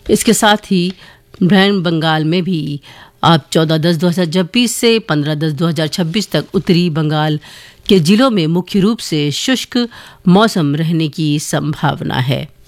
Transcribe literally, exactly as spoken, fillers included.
इसके साथ ही ब्रहण बंगाल में भी अब चौदह दस दो हज़ार छब्बीस से पंद्रह दस दो हज़ार छब्बीस तक उत्तरी बंगाल के जिलों में मुख्य रूप से शुष्क मौसम रहने की संभावना है।